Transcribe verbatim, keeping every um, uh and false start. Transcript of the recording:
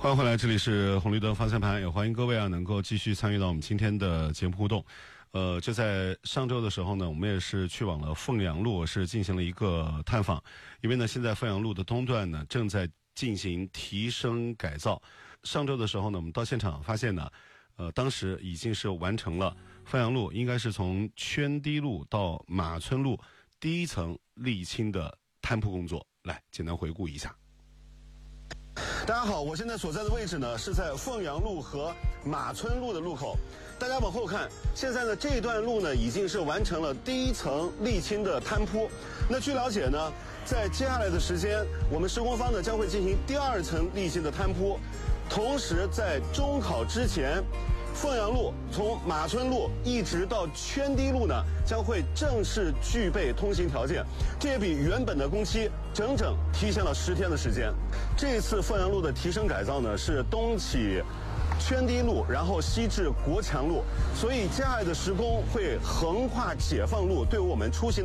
欢迎回来，这里是红绿灯方向盘，也欢迎各位啊能够继续参与到我们今天的节目互动。呃，就在上周的时候呢，我们也是去往了凤阳路，是进行了一个探访。因为呢，现在凤阳路的东段呢正在进行提升改造。上周的时候呢，我们到现场发现呢，呃，当时已经是完成了凤阳路应该是从圈堤路到马村路第一层沥青的摊铺工作。来，简单回顾一下。大家好，我现在所在的位置呢是在凤阳路和马村路的路口。大家往后看，现在呢这一段路呢已经是完成了第一层沥青的摊铺。那据了解呢，在接下来的时间，我们施工方呢将会进行第二层沥青的摊铺。同时在中考之前，凤阳路从马村路一直到圈堤路呢将会正式具备通行条件，这也比原本的工期整整提前了十天的时间。这一次凤阳路的提升改造呢是东起圈堤路，然后西至国强路，所以接下来的施工会横跨解放路，对我们出行